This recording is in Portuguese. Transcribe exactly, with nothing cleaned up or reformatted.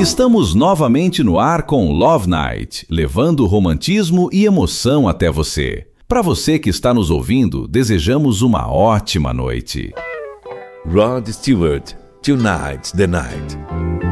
Estamos novamente no ar com Love Night, levando romantismo e emoção até você. Para você que está nos ouvindo, desejamos uma ótima noite. Rod Stewart, Tonight's the Night.